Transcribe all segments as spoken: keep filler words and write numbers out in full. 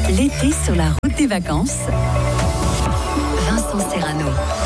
L'été sur la route des vacances. Vincent Serrano.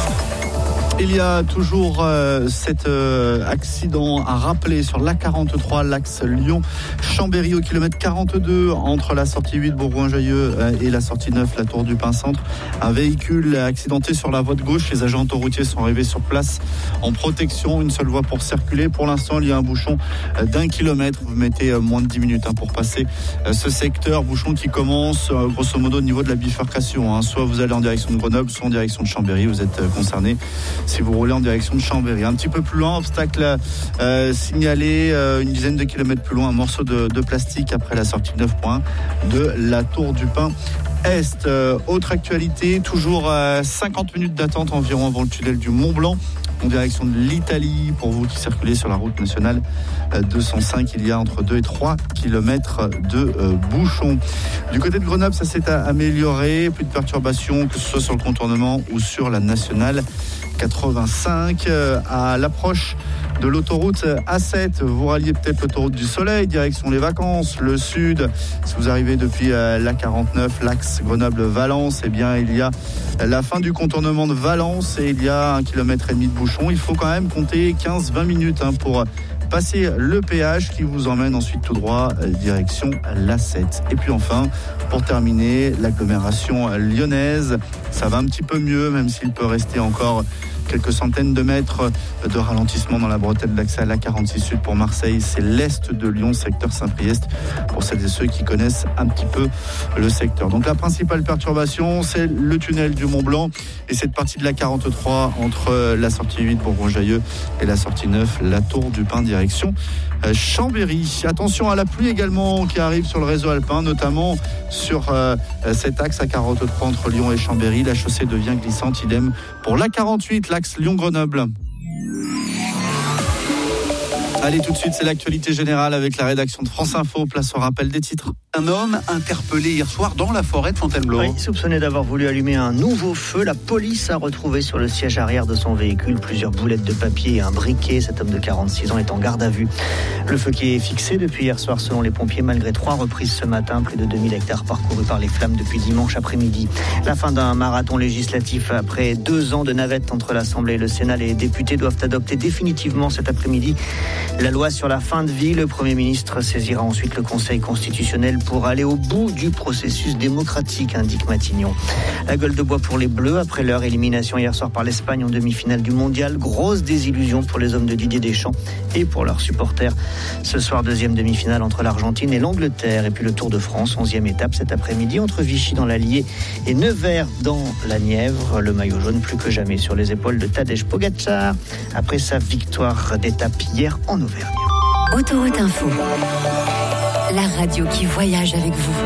Il y a toujours euh, cet euh, accident à rappeler sur l'A quarante-trois, l'axe Lyon-Chambéry au kilomètre quarante-deux entre la sortie huit Bourgoin-Jallieu euh, et la sortie neuf, la Tour du Pin Centre. Un véhicule accidenté sur la voie de gauche. Les agents autoroutiers sont arrivés sur place en protection. Une seule voie pour circuler. Pour l'instant, il y a un bouchon euh, d'un kilomètre. Vous mettez euh, moins de dix minutes hein, pour passer euh, ce secteur. Bouchon qui commence euh, grosso modo au niveau de la bifurcation. Hein. Soit vous allez en direction de Grenoble, soit en direction de Chambéry. Vous êtes euh, concerné si vous roulez en direction de Chambéry. Un petit peu plus loin, obstacle euh, signalé euh, une dizaine de kilomètres plus loin, un morceau de, de plastique après la sortie neuf point un de la Tour du Pin Est. Euh, autre actualité, toujours euh, cinquante minutes d'attente environ avant le tunnel du Mont Blanc en direction de l'Italie. Pour vous qui circulez sur la route nationale deux cent cinq, il y a entre deux et trois kilomètres de euh, bouchons. Du côté de Grenoble, ça s'est amélioré, plus de perturbations que ce soit sur le contournement ou sur la nationale quatre-vingt-cinq. Euh, à l'approche de l'autoroute A sept, vous ralliez peut-être l'autoroute du Soleil, direction les vacances, le sud. Si vous arrivez depuis euh, l'A quarante-neuf, l'axe Grenoble-Valence, eh bien il y a la fin du contournement de Valence et il y a un kilomètre et demi de bouchon. Il faut quand même compter quinze à vingt minutes hein, pour passer le péage qui vous emmène ensuite tout droit euh, direction l'A sept. Et puis enfin, pour terminer, l'agglomération lyonnaise, ça va un petit peu mieux, même s'il peut rester encore quelques centaines de mètres de ralentissement dans la bretelle d'accès à l'A quarante-six Sud pour Marseille. C'est l'est de Lyon, secteur Saint-Priest, pour celles et ceux qui connaissent un petit peu le secteur. Donc la principale perturbation, c'est le tunnel du Mont Blanc et cette partie de l'A quarante-trois entre la sortie huit Bourgoin-Jallieu et la sortie neuf, la Tour du Pin, direction Chambéry. Attention à la pluie également qui arrive sur le réseau alpin, notamment sur euh, cet axe A quarante-trois entre Lyon et Chambéry. La chaussée devient glissante, idem pour l'A quarante-huit, l'axe Lyon-Grenoble. Allez, tout de suite, c'est l'actualité générale avec la rédaction de France Info. Place au rappel des titres. Un homme interpellé hier soir dans la forêt de Fontainebleau. Oui, soupçonné d'avoir voulu allumer un nouveau feu. La police a retrouvé sur le siège arrière de son véhicule plusieurs boulettes de papier et un briquet. Cet homme de quarante-six ans est en garde à vue. Le feu qui est fixé depuis hier soir selon les pompiers, malgré trois reprises ce matin. Plus de deux mille hectares parcourus par les flammes depuis dimanche après-midi. La fin d'un marathon législatif après deux ans de navette entre l'Assemblée et le Sénat. Les députés doivent adopter définitivement cet après-midi la loi sur la fin de vie. Le Premier ministre saisira ensuite le Conseil constitutionnel pour aller au bout du processus démocratique, indique Matignon. La gueule de bois pour les Bleus après leur élimination hier soir par l'Espagne en demi-finale du Mondial. Grosse désillusion pour les hommes de Didier Deschamps et pour leurs supporters. Ce soir, deuxième demi-finale entre l'Argentine et l'Angleterre. Et puis le Tour de France, onzième étape cet après-midi entre Vichy dans l'Allier et Nevers dans la Nièvre. Le maillot jaune plus que jamais sur les épaules de Tadej Pogačar après sa victoire d'étape hier en Auvergne. Autoroute Info, la radio qui voyage avec vous.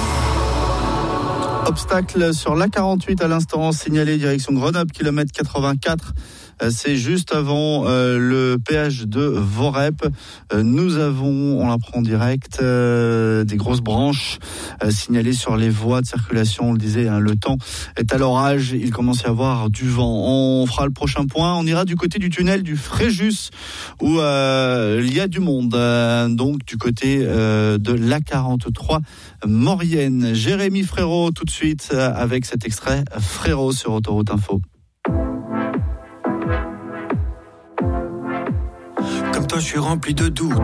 Obstacle sur l'A quarante-huit à l'instant, signalé direction Grenoble, kilomètre quatre-vingt-quatre. C'est juste avant euh, le péage de Vorep. Euh, nous avons, on l'apprend en direct, euh, des grosses branches euh, signalées sur les voies de circulation. On le disait, hein, le temps est à l'orage. Il commence à y avoir du vent. On fera le prochain point. On ira du côté du tunnel du Fréjus où euh, il y a du monde. Euh, donc du côté euh, de l'A quarante-trois Maurienne. Jérémy Frérot tout de suite euh, avec cet extrait Frérot sur Autoroute Info. Comme toi, je suis rempli de doutes.